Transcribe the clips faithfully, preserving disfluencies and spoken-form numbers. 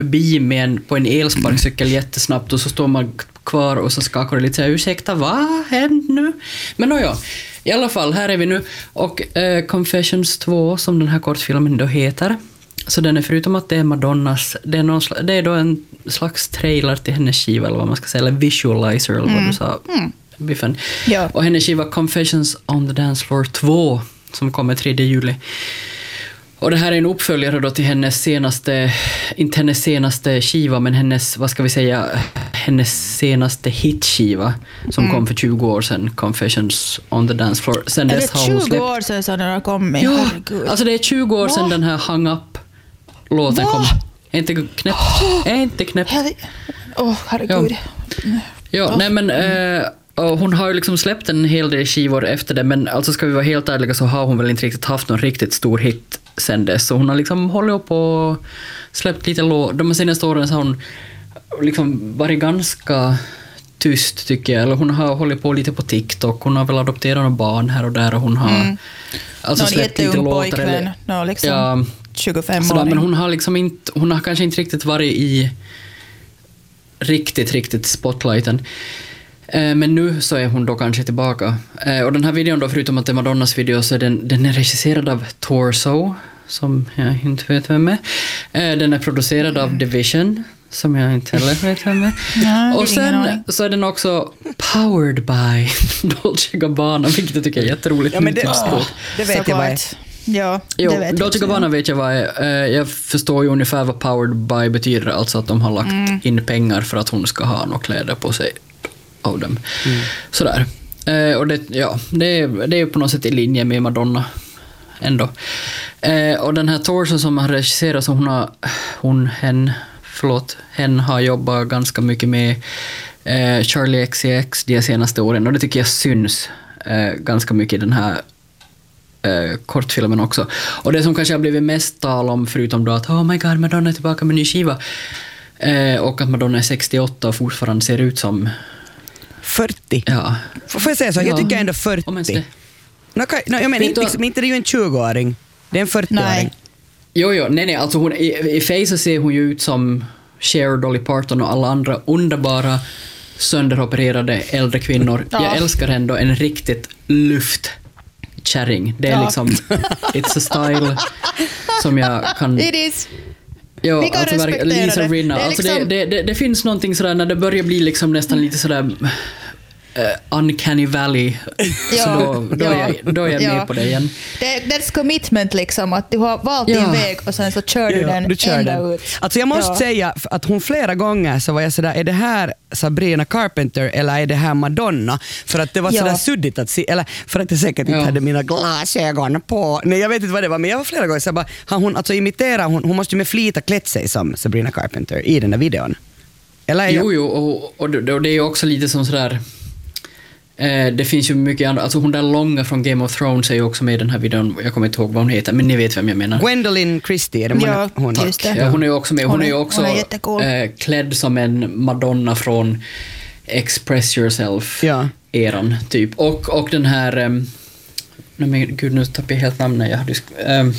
bi med en, på en elsparkcykel jättesnabbt och så står man kvar och så skakar det lite så här, ursäkta, vad händer nu? Men då ja, i alla fall, här är vi nu. Och eh, Confessions två, som den här kortfilmen då heter. Så den är, förutom att det är Madonnas, det är, någon slags, det är då en slags trailer till hennes skiva, eller vad man ska säga, eller visualizer, eller vad Mm. du sa, Mm. Biffen. Ja. Och hennes skiva Confessions on the Dance Floor två, som kommer tredje juli. Och det här är en uppföljare då till hennes senaste, inte hennes senaste skiva, men hennes, vad ska vi säga, hennes senaste hitskiva som Mm. kom för tjugo år sedan, Confessions on the Dance Floor. Sen Är dess det har hon tjugo släppt... år sedan så den har kommit? Ja, Herregud. alltså det är tjugo år sedan Va? den här Hang Up-låten Va? kom. Är inte knäppt? Är inte knäppt? Åh, oh, herregud. Ja, Va? nej men... Eh, och hon har ju liksom släppt en hel del skivor efter det, men alltså ska vi vara helt ärliga så har hon väl inte riktigt haft någon riktigt stor hit sen dess. Så hon har liksom hållit upp och släppt lite låt. De senaste åren så har hon liksom varit ganska tyst, tycker jag. Eller hon har hållit på lite på TikTok. Hon har väl adopterat några barn här och där och hon har Mm. alltså Någon släppt lite jätteung låtar. pojkvän, Eller, no, liksom ja, tjugofem sådär, år. men hon har liksom inte, hon har kanske inte riktigt varit i riktigt, riktigt spotlighten. Men nu så är hon då kanske tillbaka. Och den här videon då, förutom att det är Madonnas video, så är den, den är regisserad av Torso, som jag inte vet vem är. Den är producerad av Division, som jag inte heller vet vem är. Nej, och ingen sen aning. så är den också powered by Dolce Gabbana, vilket jag tycker är jätteroligt. Ja, men det, nytt åh, det vet jag vad är. Såklart. Ja, Jo, det vet Dolce jag. Gabbana vet jag vad är. Eh, Jag förstår ju ungefär vad powered by betyder, alltså att de har lagt Mm. in pengar för att hon ska ha några kläder på sig av dem. Sådär. Eh, och det, ja, det, är, det är på något sätt i linje med Madonna ändå. Eh, och den här Torso som har regisserat, så hon har, hon, hen, förlåt, hen har jobbat ganska mycket med eh, Charlie X C X de senaste åren, och det tycker jag syns eh, ganska mycket i den här eh, kortfilmen också. Och det som kanske har blivit mest tal om, förutom då att oh my god, Madonna är tillbaka med ny skiva, eh, och att Madonna är sextioåtta och fortfarande ser ut som fyrtio. ja. Får jag säga så? Jag Ja. tycker ändå Om ens fyrtio. det. No, okay, no, jag menar, Vet inte, du- liksom, inte det är ju en tjugoåring. Det är en fyrtioåring. Nej. Jo, jo, nej, nej, alltså hon, i, i face ser hon ju ut som Cher, Dolly Parton och alla andra underbara sönderopererade äldre kvinnor. Ja. Jag älskar ändå en riktigt luftkärring. Det är Ja. liksom, it's a style som jag kan... It is. Jo, Vi kan alltså, verk- respektera Lisa det. Rinna. Det är Alltså, liksom- det, det, det finns någonting sådär när det börjar bli liksom nästan lite sådär uh, uncanny valley. Ja, Så då, då, ja, är jag, då är jag ja. med på det igen. Det, det är commitment liksom, att du har valt Ja. din väg och sen så kör du Ja, den du kör ända den. ut. Alltså jag måste Ja. säga att hon flera gånger så var jag sådär, är det här Sabrina Carpenter eller är det här Madonna? För att det var Ja. sådär suddigt att se, eller för att jag säkert inte Ja. hade mina glasögon på. Nej, jag vet inte vad det var, men jag var flera gånger så jag bara, har hon alltså imiterar, hon, hon måste ju med flita klätt sig som Sabrina Carpenter i den där videon. Eller är jag, Jo, jo, och, och, det, och det är ju också lite som sådär... Eh, det finns ju mycket andra... Alltså hon där långa från Game of Thrones är ju också med i den här videon. Jag kommer inte ihåg vad hon heter, men ni vet vem jag menar. Gwendolyn Christie, är det Ja, hon? just det. Ja, hon är ju också med. Hon, Hon är- är ju också hon är jättecool. eh, klädd som en Madonna från Express Yourself-eran, Ja. typ. Och, och den här... Um, nej men gud, nu tappar jag helt namnet. Jag hade, um,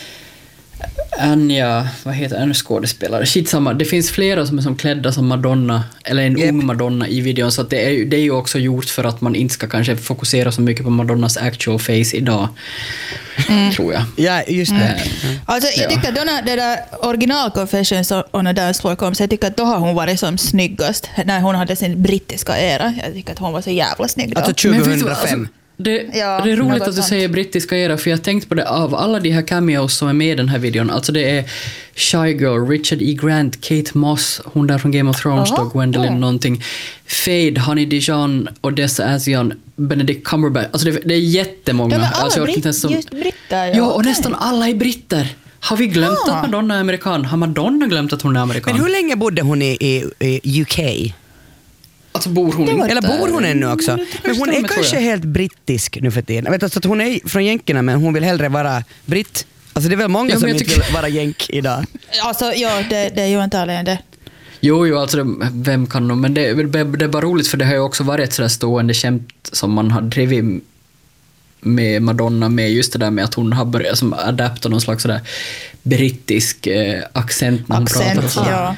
Anja, vad heter en skådespelare? Skitsamma, det finns flera som är som klädda som Madonna, eller en Yep. ung Madonna i videon, så att det, är, ju- det är ju också gjort för att man inte ska kanske fokusera så mycket på Madonnas actual face idag, tror jag. Ja, just det. Eh, Alltså, jag Ja. tycker att då när det där original Confessions on a Dance Floor kom, så jag tycker att då har hon varit som snyggast när hon hade sin brittiska era. Jag tycker att hon var så jävla snygg då. Alltså Men vet du vad, tjugohundrafem. alltså, Det, Ja, det är roligt något att du sånt. säger brittiska era, för jag tänkte på det, av alla de här cameos som är med i den här videon, alltså det är Shy Girl, Richard E. Grant, Kate Moss, hon där från Game of Thrones Aha, då, Gwendolyn mm. någonting, Fade, Honey Dijon, Odessa Asian, Benedict Cumberbatch, alltså det, det är jättemånga. De är alla alltså, jag vet britt, inte ens som- just britter. Ja, och okej. nästan alla är britter. Har vi glömt Ah. att Madonna är amerikan? Har Madonna glömt att hon är amerikan? Men hur länge bodde hon i, i, i U K? Alltså bor hon Det var- inte Eller bor hon ännu också? Mm, Men hon är stämmer, tror kanske jag. helt brittisk nu för tiden. Jag vet alltså att hon är från jänkerna, men hon vill hellre vara britt. Alltså det är väl många Ja, men som jag inte tycker- vill vara jänk idag. Alltså, ja, det, det är ju antagligen det. Jo, jo, alltså det, vem kan nog, men det, det, det är bara roligt, för det har ju också varit ett sådär stående skämt som man har drivit med Madonna, med just det där med att hon har börjat som adapta någon slags sådär brittisk eh, accent när hon Accent, pratar. Så. ja.